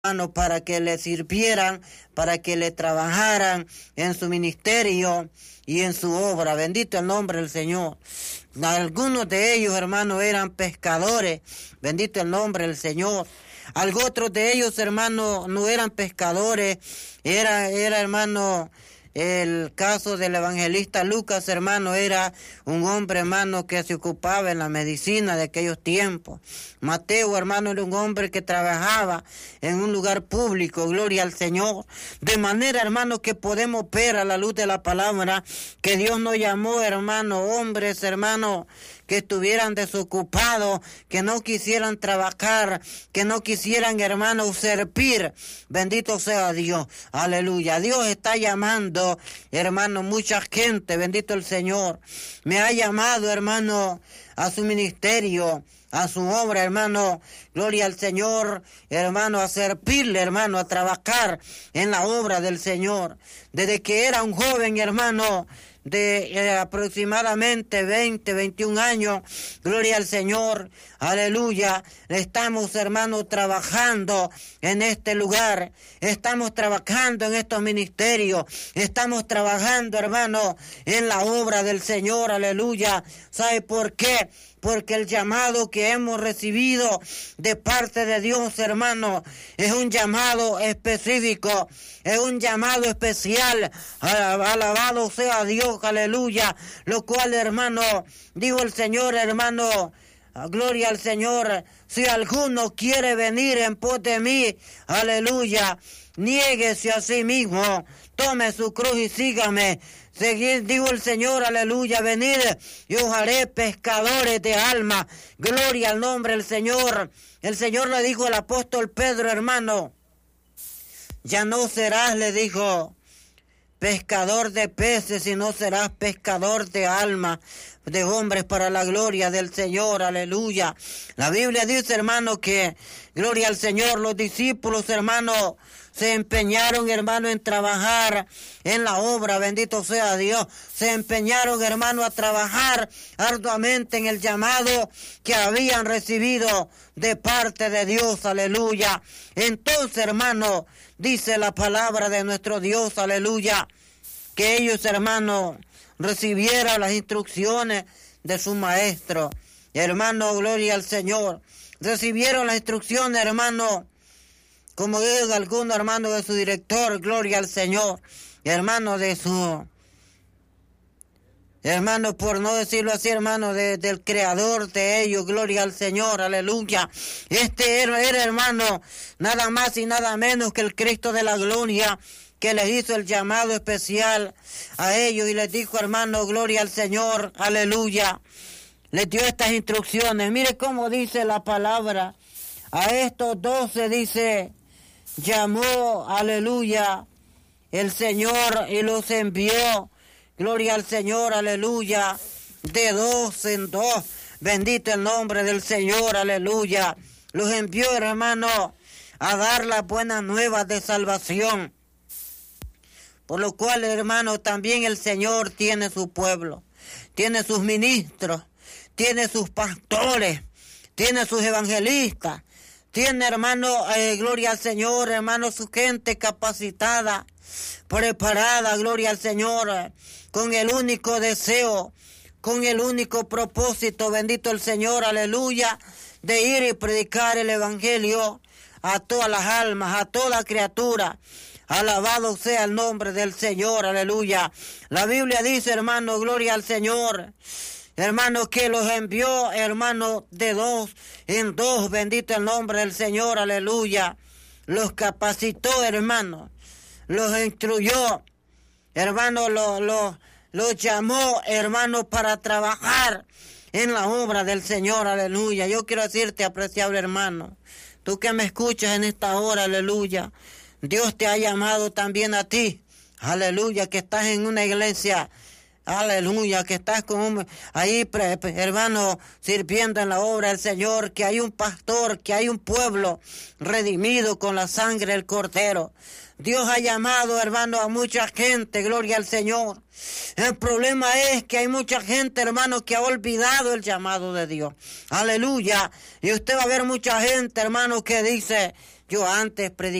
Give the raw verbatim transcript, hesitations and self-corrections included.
hermano, para que le sirvieran, para que le trabajaran en su ministerio y en su obra. Bendito el nombre del Señor. Algunos de ellos, hermanos, eran pescadores. Bendito el nombre del Señor. Algunos otros de ellos, hermanos, no eran pescadores. Era, era, hermano, el caso del evangelista Lucas, hermano, era un hombre, hermano, que se ocupaba en la medicina de aquellos tiempos. Mateo, hermano, era un hombre que trabajaba en un lugar público, gloria al Señor. De manera, hermano, que podemos ver a la luz de la palabra que Dios nos llamó, hermano, hombres, hermano, que estuvieran desocupados, que no quisieran trabajar, que no quisieran, hermano, servir. Bendito sea Dios. Aleluya. Dios está llamando, hermano, mucha gente. Bendito el Señor. Me ha llamado, hermano, a su ministerio, a su obra, hermano. Gloria al Señor, hermano, a servirle, hermano, a trabajar en la obra del Señor. Desde que era un joven, hermano, de eh, aproximadamente veinte, veintiún años, gloria al Señor, aleluya, estamos, hermanos, trabajando en este lugar, estamos trabajando en estos ministerios, estamos trabajando, hermano, en la obra del Señor, aleluya. ¿Sabe por qué? Porque el llamado que hemos recibido de parte de Dios, hermano, es un llamado específico, es un llamado especial. Alabado sea Dios, aleluya. Lo cual, hermano, dijo el Señor, hermano, gloria al Señor. Si alguno quiere venir en pos de mí, aleluya, niéguese a sí mismo, tome su cruz y sígame. Seguid, dijo el Señor, aleluya, venid y os haré pescadores de alma. Gloria al nombre del Señor. El Señor le dijo al apóstol Pedro, hermano, ya no serás, le dijo, pescador de peces, sino serás pescador de alma, de hombres para la gloria del Señor, aleluya. La Biblia dice, hermano, que gloria al Señor, los discípulos, hermano, se empeñaron, hermano, en trabajar en la obra, bendito sea Dios. Se empeñaron, hermano, a trabajar arduamente en el llamado que habían recibido de parte de Dios, aleluya. Entonces, hermano, dice la palabra de nuestro Dios, aleluya, que ellos, hermano, recibieran las instrucciones de su maestro. Hermano, gloria al Señor. Recibieron las instrucciones, hermano, como dice alguno, hermano, de su director, gloria al Señor, hermano, de su, hermano, por no decirlo así, hermano, de, del creador de ellos, gloria al Señor, aleluya. Este era, era, hermano, nada más y nada menos que el Cristo de la gloria, que les hizo el llamado especial a ellos y les dijo, hermano, gloria al Señor, aleluya. Les dio estas instrucciones. Mire cómo dice la palabra. A estos doce dice, llamó, aleluya, el Señor y los envió, gloria al Señor, aleluya, de dos en dos, bendito el nombre del Señor, aleluya. Los envió, hermano, a dar las buenas nuevas de salvación, por lo cual, hermano, también el Señor tiene su pueblo, tiene sus ministros, tiene sus pastores, tiene sus evangelistas, tiene, hermano, eh, gloria al Señor, hermano, su gente capacitada, preparada, gloria al Señor, eh, con el único deseo, con el único propósito, bendito el Señor, aleluya, de ir y predicar el evangelio a todas las almas, a toda criatura. Alabado sea el nombre del Señor, aleluya. La Biblia dice, hermano, gloria al Señor, hermano, que los envió, hermano, de dos en dos, bendito el nombre del Señor, aleluya. Los capacitó, hermano, los instruyó, hermano, los, los, los llamó, hermano, para trabajar en la obra del Señor, aleluya. Yo quiero decirte, apreciable hermano, tú que me escuchas en esta hora, aleluya, Dios te ha llamado también a ti, aleluya, que estás en una iglesia, aleluya, que estás con un, ahí, pre, pre, hermano, sirviendo en la obra del Señor, que hay un pastor, que hay un pueblo redimido con la sangre del Cordero. Dios ha llamado, hermano, a mucha gente, gloria al Señor. El problema es que hay mucha gente, hermano, que ha olvidado el llamado de Dios. Aleluya. Y usted va a ver mucha gente, hermano, que dice, Yo antes predicaba